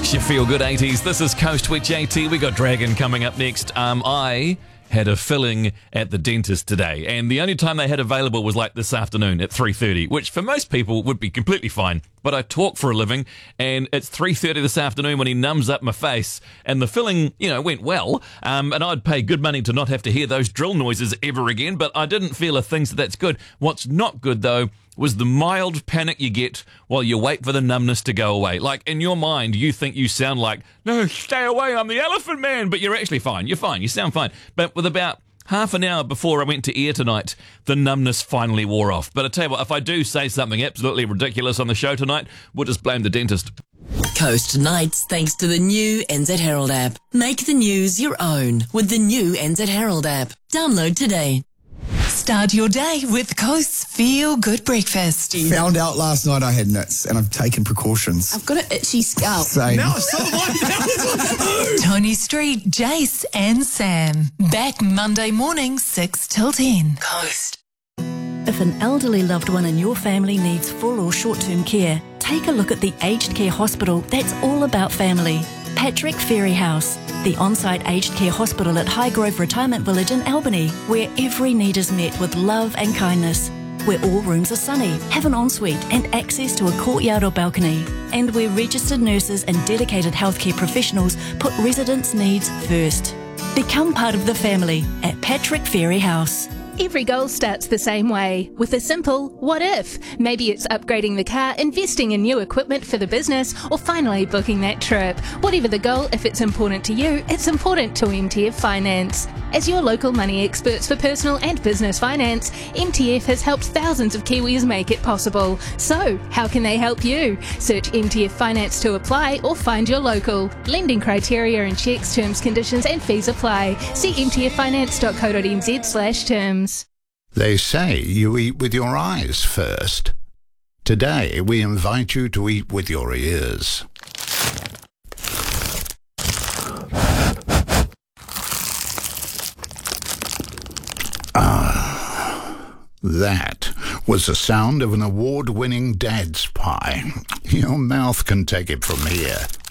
Makes you feel good, 80s. This is Coast with JT. We got Dragon coming up next. I had a filling at the dentist today, and the only time they had available was like this afternoon at 3:30, which for most people would be completely fine. But I talk for a living, and it's 3:30 this afternoon when he numbs up my face, and the filling, went well. And I'd pay good money to not have to hear those drill noises ever again, but I didn't feel a thing, so that's good. What's not good, though, was the mild panic you get while you wait for the numbness to go away. Like, in your mind, you think you sound like, no, stay away, I'm the Elephant Man, but you're actually fine. You're fine. You sound fine. But with about half an hour before I went to air tonight, the numbness finally wore off. But I tell you what, if I do say something absolutely ridiculous on the show tonight, we'll just blame the dentist. Coast Nights thanks to the new NZ Herald app. Make the news your own with the new NZ Herald app. Download today. Start your day with Coast's Feel Good Breakfast. Found out last night I had nits and I've taken precautions. I've got an itchy scalp. Same. No, it's not like that. Tony Street, Jace and Sam. Back Monday morning, 6 till 10. Coast. If an elderly loved one in your family needs full or short-term care, take a look at the aged care hospital that's all about family. Patrick Ferry House, the on-site aged care hospital at Highgrove Retirement Village in Albany, where every need is met with love and kindness, where all rooms are sunny, have an ensuite and access to a courtyard or balcony, and where registered nurses and dedicated healthcare professionals put residents' needs first. Become part of the family at Patrick Ferry House. Every goal starts the same way, with a simple what if. Maybe it's upgrading the car, investing in new equipment for the business, or finally booking that trip. Whatever the goal, if it's important to you, it's important to MTF Finance. As your local money experts for personal and business finance, MTF has helped thousands of Kiwis make it possible. So, how can they help you? Search MTF Finance to apply or find your local. Lending criteria and checks, terms, conditions and fees apply. See mtffinance.co.nz/terms. They say you eat with your eyes first. Today, we invite you to eat with your ears. That was the sound of an award-winning dad's pie. Your mouth can take it from here.